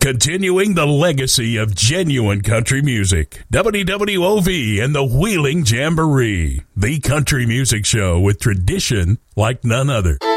Continuing the legacy of genuine country music. WWOV and the Wheeling Jamboree. The country music show with tradition like none other.